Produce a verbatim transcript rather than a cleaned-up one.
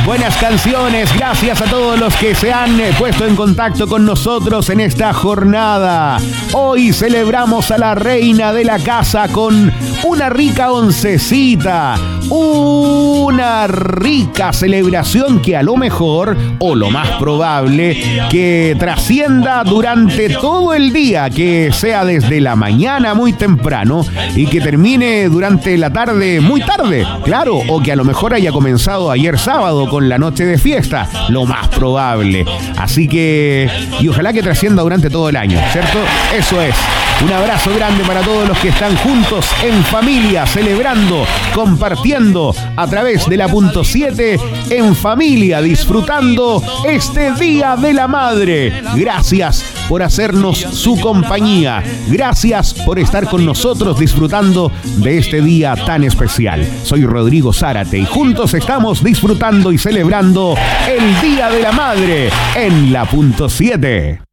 buenas canciones. Gracias a todos los que se han puesto en contacto con nosotros en esta jornada. Hoy celebramos a la reina de la casa con una rica oncecita. Una rica celebración que a lo mejor, o lo más probable, que trascienda durante todo el día, que sea desde la mañana muy temprano y que termine durante la tarde muy tarde, claro, o que a lo mejor haya comenzado ayer sábado con la noche de fiesta, lo más probable. Así que, y ojalá que trascienda durante todo el año, ¿cierto? Eso es. Un abrazo grande para todos los que están juntos en familia, celebrando, compartiendo a través de la punto siete en familia, disfrutando este Día de la Madre. Gracias por hacernos su compañía. Gracias por estar con nosotros disfrutando de este día tan especial. Soy Rodrigo Zárate y juntos estamos disfrutando y celebrando el Día de la Madre en la punto siete.